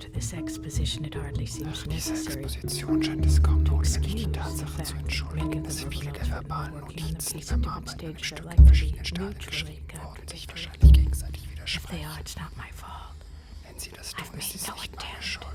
This exposition, it hardly seems Nach dieser necessary Exposition scheint es kaum to notwendig, die excuse the Tatsache zu fact entschuldigen, many of dass the viele der vocals verbalen were working on the Notizen, die piece beim at different Arbeiten an einem stages Stück are in likely verschiedenen Stadien mutually geschrieben wurden, sich contradictory. wahrscheinlich gegenseitig If they are, widersprechen. it's not my fault. Wenn sie das I've tun, ist made es no nicht meine attempt Schuld.